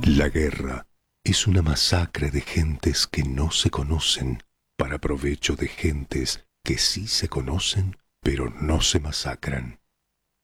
La guerra es una masacre de gentes que no se conocen para provecho de gentes que sí se conocen, pero no se masacran.